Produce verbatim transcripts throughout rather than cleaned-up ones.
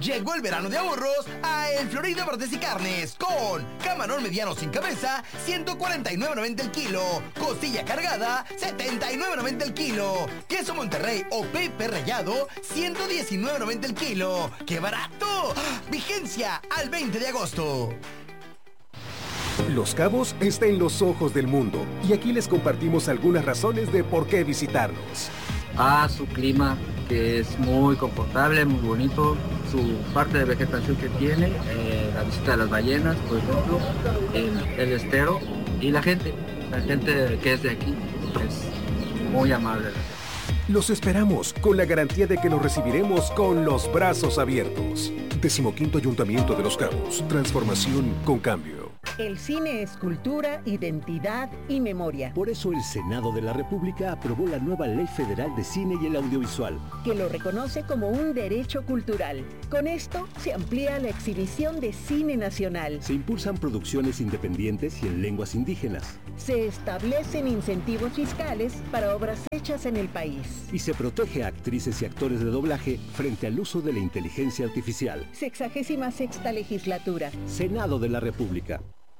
Llegó el verano de ahorros a El Florida Cortes y Carnes con camarón mediano sin cabeza, ciento cuarenta y nueve noventa el kilo. Costilla cargada, setenta y nueve noventa el kilo. Queso Monterrey o Pepe rallado, ciento diecinueve noventa el kilo. ¡Qué barato! Vigencia al veinte de agosto. Los Cabos está en los ojos del mundo y aquí les compartimos algunas razones de por qué visitarnos. A su clima, que es muy confortable, muy bonito, su parte de vegetación que tiene, eh, la visita de las ballenas, por ejemplo, el, el estero y la gente, la gente que es de aquí es muy amable. Los esperamos con la garantía de que los recibiremos con los brazos abiertos. Decimoquinto Ayuntamiento de Los Cabos. Transformación con cambio. El cine es cultura, identidad y memoria. Por eso el Senado de la República aprobó la nueva Ley Federal de Cine y el Audiovisual, que lo reconoce como un derecho cultural. Con esto se amplía la exhibición de cine nacional. Se impulsan producciones independientes y en lenguas indígenas. Se establecen incentivos fiscales para obras hechas en el país. Y se protege a actrices y actores de doblaje frente al uso de la inteligencia artificial. Sexagésima sexta legislatura. Senado de la República.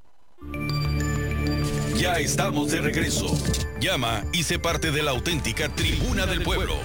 Ya estamos de regreso. Llama y sé parte de la auténtica Tribuna del Pueblo.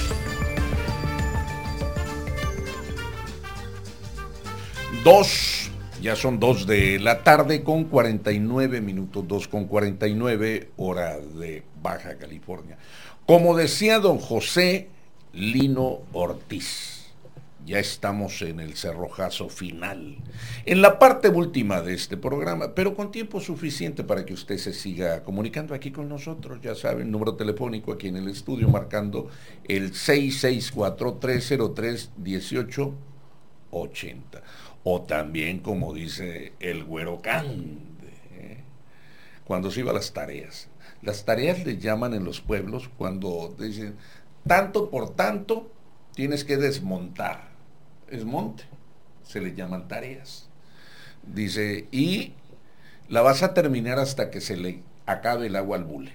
Dos, ya son dos de la tarde con cuarenta y nueve minutos, dos con cuarenta y nueve, hora de Baja California. Como decía don José Lino Ortiz, ya estamos en el cerrojazo final, en la parte última de este programa, pero con tiempo suficiente para que usted se siga comunicando aquí con nosotros. Ya saben, número telefónico aquí en el estudio, marcando el seis seis cuatro, tres cero tres, uno ocho ocho cero. O también, como dice el Güero Cande, ¿eh? cuando se iba a las tareas. Las tareas le llaman en los pueblos cuando dicen, tanto por tanto, tienes que desmontar. Es monte, se le llaman tareas. Dice, y la vas a terminar hasta que se le acabe el agua al bule.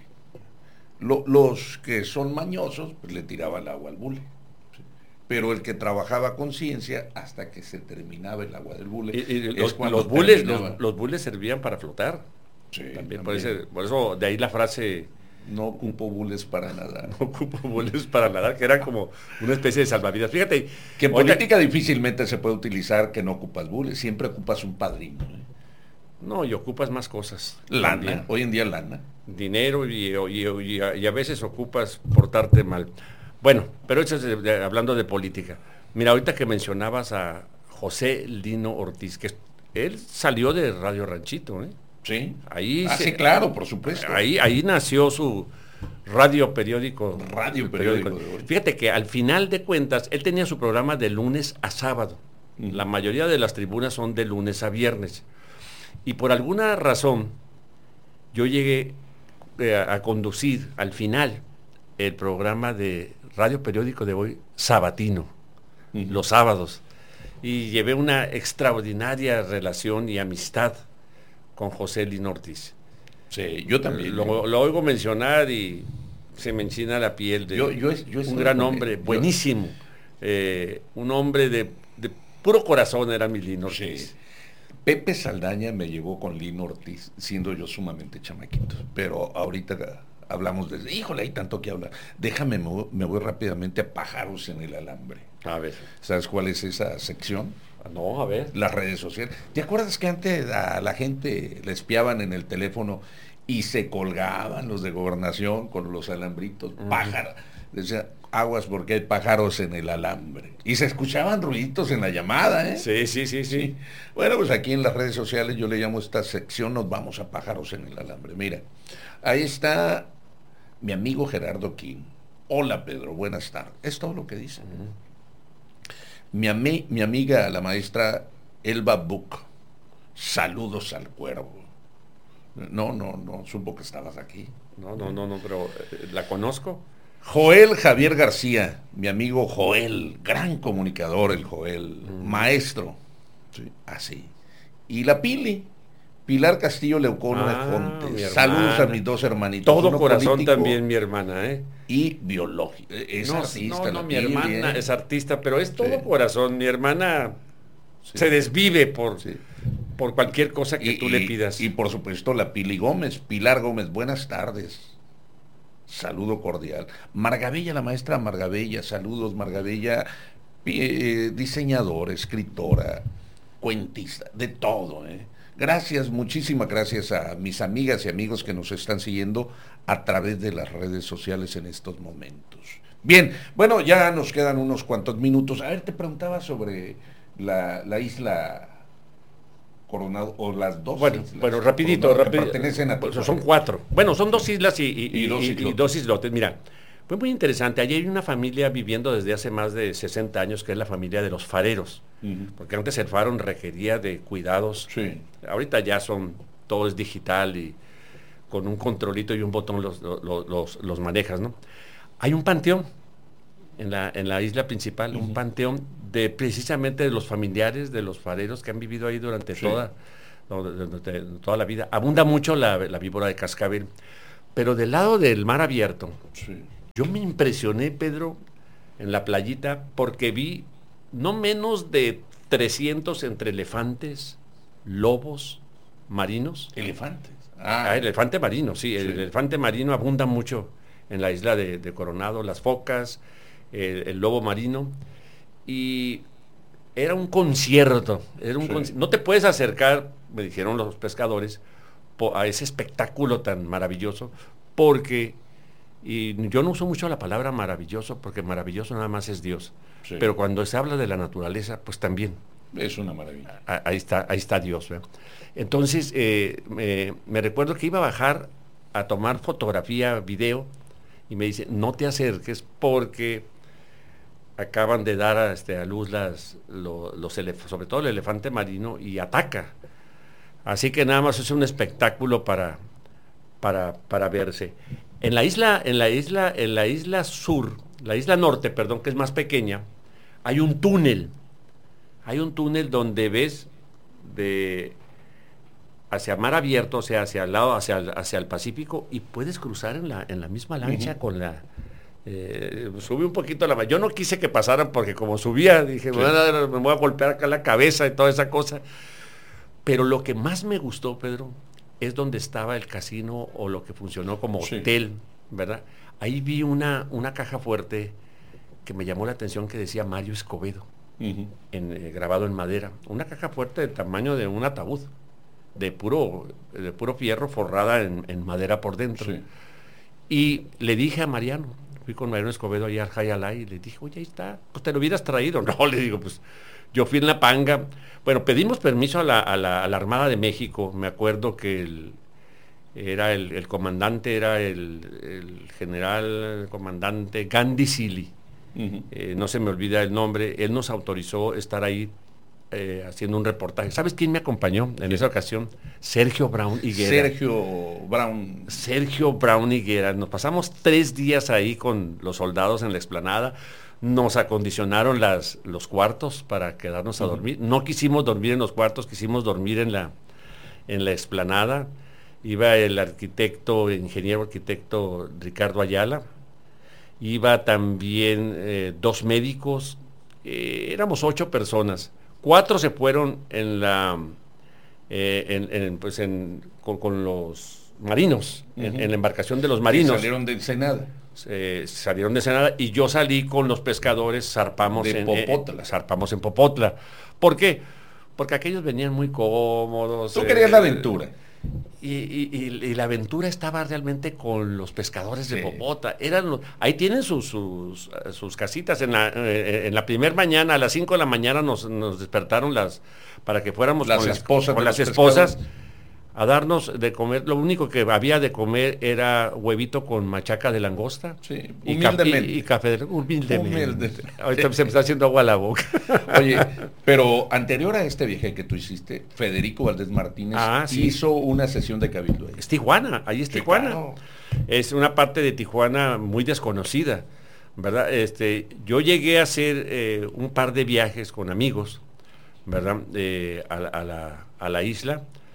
Lo, los que son mañosos, pues le tiraba el agua al bule. ¿Sí? Pero el que trabajaba con ciencia, hasta que se terminaba el agua del bule. Y, y los, los, bules, los, los bules servían para flotar. Sí, también, también. Por, ese, por eso, de ahí la frase... No ocupo bules para nadar. No ocupo bules para nadar, que era como una especie de salvavidas. Fíjate. Que en ahorita, política difícilmente se puede utilizar que no ocupas bules, siempre ocupas un padrino. ¿eh? No, y ocupas más cosas. Lana, también. Hoy en día lana. Dinero y, y, y, a, y a veces ocupas portarte mal. Bueno, pero eso es de, de, hablando de política. Mira, ahorita que mencionabas a José Lino Ortiz, que él salió de Radio Ranchito, ¿eh? Sí, ahí ah, se, sí, claro, por supuesto. Ahí, ahí nació su radio periódico. Radio periódico. periódico. Fíjate que al final de cuentas, él tenía su programa de lunes a sábado. Uh-huh. La mayoría de las tribunas son de lunes a viernes. Y por alguna razón, yo llegué eh, a conducir al final el programa de radio periódico de hoy, sabatino, uh-huh. los sábados. Y llevé una extraordinaria relación y amistad con José Lino Ortiz. Sí, yo también. Lo, lo oigo mencionar y se me enchina la piel. De yo, yo, yo un gran hombre, él. buenísimo. Yo, eh, un hombre de, de puro corazón era mi Lino Ortiz. Sí. Pepe Saldaña me llevó con Lino Ortiz, siendo yo sumamente chamaquito. Pero ahorita hablamos de... Híjole, hay tanto que hablar. Déjame, me voy, me voy rápidamente a Pájaros en el Alambre. A ver. ¿Sabes cuál es esa sección? No, a ver. Las redes sociales. ¿Te acuerdas que antes a la gente le espiaban en el teléfono y se colgaban los de gobernación con los alambritos? Uh-huh. Pájaros. Decía, aguas porque hay pájaros en el alambre. Y se escuchaban ruiditos en la llamada, ¿eh? Sí, sí, sí, sí. sí. Bueno, pues aquí en las redes sociales yo le llamo esta sección, nos vamos a Pájaros en el Alambre. Mira, ahí está mi amigo Gerardo King. Hola, Pedro, buenas tardes. Es todo lo que dice. Uh-huh. Mi, ami, mi amiga, la maestra Elba Buc, saludos al cuervo. No, no, no, supo que estabas aquí. No, no, no, no, pero eh, ¿la conozco? Joel Javier García, mi amigo Joel, gran comunicador el Joel, mm. maestro, sí, así. Y la Pili, Pilar Castillo Leucono Ah, de Fontes. mi hermana. Saludos a mis dos hermanitos. Todo uno corazón político también, mi hermana, ¿eh? y biológico. Es no, artista. no, no, la mi Pili, hermana ¿eh? es artista, pero es todo Sí. corazón. Mi hermana Sí. se desvive por, Sí. por cualquier cosa que Y, tú y- le pidas. y por supuesto la Pili Gómez, Pilar Gómez, buenas tardes. Saludo cordial. Margabella, la maestra Margabella, saludos Margabella, eh, diseñadora, escritora, cuentista, de todo. ¿eh? Gracias, muchísimas gracias a mis amigas y amigos que nos están siguiendo a través de las redes sociales en estos momentos. Bien, bueno, ya nos quedan unos cuantos minutos. A ver, te preguntaba sobre la, la isla Coronado, o las dos Bueno, islas bueno, rapidito, Coronado, que rapidito. pertenecen a Pues tu son país. cuatro. Bueno, son dos islas y, y- Y y- dos y- y islotes. dos islotes. Mira, fue muy interesante. Allí hay una familia viviendo desde hace más de sesenta años, que es la familia de los fareros. Ujú. Porque antes el faro requería de cuidados. Sí. Ahorita ya son, todo es digital y con un controlito y un botón los, los, los- los manejas, ¿no? Hay un panteón en la, en la isla principal, un panteón de precisamente de los familiares de los fareros que han vivido ahí durante Sí. toda, no, de- de- de- toda la vida. Abunda mucho la, la víbora de cascabel, pero del lado del mar abierto, Sí. yo me impresioné, Pedro, en la playita, porque vi no menos de trescientos entre elefantes, lobos marinos. Elefantes. Ah, el elefante marino, sí, el Sí. elefante marino abunda mucho en la isla de, de Coronado, las focas, el, el lobo marino, y era un concierto, era un Sí. conci- no te puedes acercar, me dijeron los pescadores, po- a ese espectáculo tan maravilloso, porque, y yo no uso mucho la palabra maravilloso, porque maravilloso nada más es Dios, Sí. pero cuando se habla de la naturaleza, pues también. Es una maravilla. Ah, ahí está, ahí está Dios. ¿verdad? Entonces, eh, me, me recuerdo que iba a bajar a tomar fotografía, video, y me dice, no te acerques porque acaban de dar a, este, a luz las, lo- los elef- sobre todo el elefante marino, y ataca. Así que nada más es un espectáculo para, para, para verse. En la isla, en la isla, en la isla sur, la isla norte, perdón, que es más pequeña, hay un túnel. Hay un túnel donde ves de hacia mar abierto, o sea, hacia el lado, hacia el, hacia el Pacífico, y puedes cruzar en la, en la misma lancha Ujú. con la. Eh, subí un poquito la. Yo no quise que pasaran porque como subía, dije, Sí. me, van a dar- me voy a golpear acá la cabeza y toda esa cosa. Pero lo que más me gustó, Pedro, es donde estaba el casino o lo que funcionó como Sí. hotel, ¿verdad? Ahí vi una, una caja fuerte que me llamó la atención, que decía Mario Escobedo, Ujú. en, eh, grabado en madera. Una caja fuerte del tamaño de un ataúd, de puro, de puro fierro, forrada en, en madera por dentro. Sí. Y le dije a Mariano, fui con Mariano Escobedo allá al Jayalay, y le dije, oye, ahí está, pues te lo hubieras traído. No, le digo, pues yo fui en la panga. Bueno, pedimos permiso a la, a la, a la Armada de México. Me acuerdo que el, era el, el comandante, era el, el general el comandante Gandhi Sili. Ujú. Eh, no se me olvida el nombre. Él nos autorizó estar ahí eh, haciendo un reportaje. ¿Sabes quién me acompañó en esa ocasión? Sergio Brown Higuera. Sergio Brown. Sergio Brown Higuera. Nos pasamos tres días ahí con los soldados en la explanada. Nos acondicionaron las, los cuartos para quedarnos a Ujú. dormir. No quisimos dormir en los cuartos, quisimos dormir en la, en la explanada. Iba el arquitecto, ingeniero arquitecto Ricardo Ayala. Iba también eh, dos médicos. Eh, éramos ocho personas. Cuatro se fueron en la, eh, en, en, pues en, con, con los marinos, en, Ujú. en la embarcación de los Que marinos. salieron de Ensenada. Eh, salieron de Ensenada y yo salí con los pescadores, zarpamos De en Popotla. eh, zarpamos en Popotla. ¿Por qué? Porque aquellos venían muy cómodos. Tú eh, querías la aventura. Y, y- y- y la aventura estaba realmente con los pescadores de Sí. Popotla. Eran los- ahí tienen sus, sus, eh, sus casitas. En la, eh, en la primer mañana, a las cinco de la mañana, nos, nos despertaron las para que fuéramos Las con esposas las, con de las los esposas pescadores. a darnos de comer. Lo único que había de comer era huevito con machaca de langosta. Sí, y, ca- humildemente. y- y café de, humildemente. Humilde. Ahorita se me está haciendo agua a la boca. Oye, pero anterior a este viaje que tú hiciste, Federico Valdés Martínez Ah, sí. hizo una sesión de cabildo ahí. Es Tijuana, ahí es Sí, Tijuana. claro. Es una parte de Tijuana muy desconocida, ¿verdad? Este, yo llegué a hacer eh, un par de viajes con amigos, ¿verdad? Eh, a, la- a la, a la isla.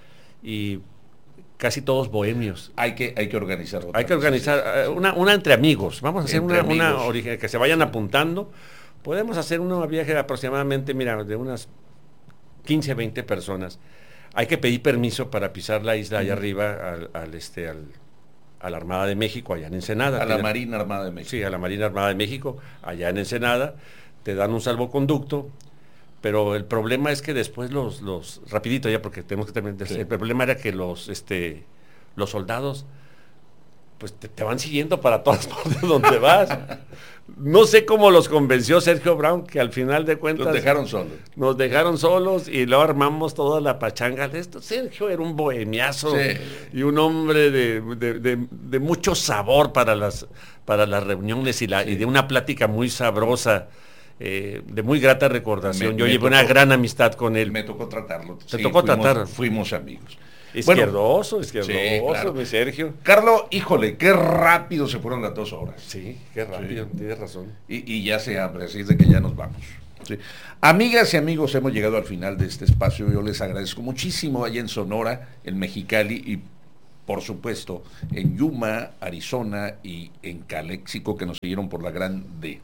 y casi todos bohemios. Hay que, hay que organizar otra. Hay que organizar eh, una, una entre amigos. Vamos a hacer Entre una, una amigos. origen- que se vayan apuntando. Podemos hacer una viaje aproximadamente, mira, de unas quince, veinte personas. Hay que pedir permiso para pisar la isla allá arriba al, al, este, al, a la Armada de México, allá en Ensenada. A la Te- Marina Armada de México. Sí, a la Marina Armada de México, allá en Ensenada. Te dan un salvoconducto, pero el problema es que después los, los rapidito ya, porque tenemos que terminar, Sí. el problema era que los, este, los soldados, pues te, te van siguiendo para todas partes donde vas. No sé cómo los convenció Sergio Brown, que al final de cuentas Los dejaron solos. nos dejaron solos y luego armamos toda la pachanga de esto. Sergio era un bohemiazo Sí. y un hombre de, de- de- de mucho sabor para las, para las reuniones y, la, y de una plática muy sabrosa, eh, de muy grata recordación. Me- Yo me llevé una tocó- gran amistad con él. Me tocó tratarlo. Te tocó fuimos, tratar. Fuimos amigos. Izquierdoso, Bueno, izquierdoso, sí, claro. mi Sergio. Carlos, híjole, qué rápido se fueron las dos horas. Sí, qué rápido, Sí. tienes razón. Y, y ya se hambre, así es de que ya nos vamos. Sí. Amigas y amigos, hemos llegado al final de este espacio. Yo les agradezco muchísimo allá en Sonora, en Mexicali y por supuesto en Yuma, Arizona y en Calexico, que nos siguieron por la Gran D.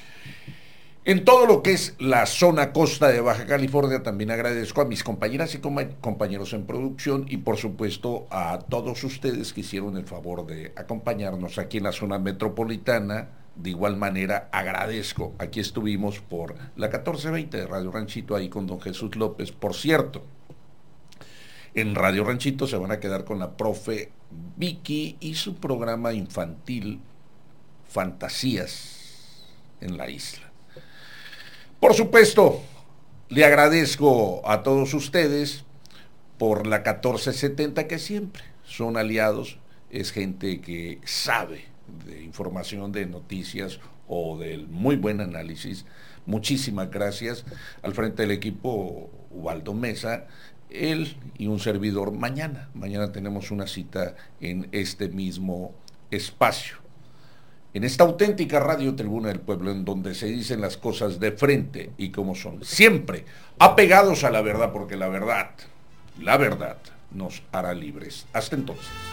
En todo lo que es la zona costa de Baja California, también agradezco a mis compañeras y com- compañeros en producción y por supuesto a todos ustedes que hicieron el favor de acompañarnos aquí en la zona metropolitana. De igual manera agradezco, aquí estuvimos por la catorce veinte de Radio Ranchito, ahí con don Jesús López. Por cierto, en Radio Ranchito se van a quedar con la profe Vicky y su programa infantil Fantasías en la Isla. Por supuesto, le agradezco a todos ustedes por la catorce setenta, que siempre son aliados, es gente que sabe de información, de noticias o del muy buen análisis. Muchísimas gracias. Al frente del equipo, Ubaldo Mesa, él y un servidor mañana. Mañana tenemos una cita en este mismo espacio. En esta auténtica Radio Tribuna del Pueblo, en donde se dicen las cosas de frente y como son, siempre apegados a la verdad, porque la verdad, la verdad nos hará libres. Hasta entonces.